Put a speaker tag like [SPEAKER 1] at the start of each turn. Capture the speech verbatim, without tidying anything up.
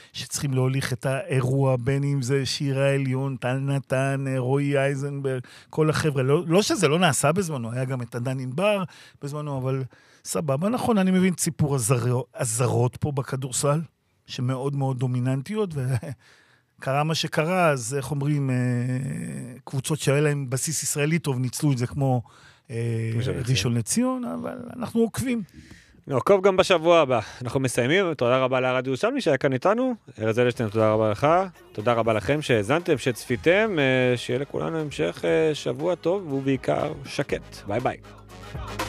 [SPEAKER 1] שצריכים להוליך את האירוע, בין אם זה שירה עליון, טל נתן, רועי אייזנברג, כל החבר'ה. לא, לא שזה לא נעשה בזמנו, היה גם את עדן ענבר בזמנו, אבל סבבה, נכון, אני מבין ציפור הזרות פה בכדורסל, שמאוד מאוד דומיננטיות, וקרה מה שקרה, אז איך אומרים, קבוצות שהיה להם בסיס ישראלי טוב, ניצלו את זה כמו ראשון לציון, אבל אנחנו עוקבים.
[SPEAKER 2] נעקוב גם בשבוע הבא. אנחנו מסיימים, תודה רבה לארד ירושלמי שהיה כאן איתנו. ארז אלשטיין, תודה רבה לך. תודה רבה לכם שהזנתם, שצפיתם, שיהיה לכולנו המשך שבוע טוב ובעיקר שקט. ביי ביי.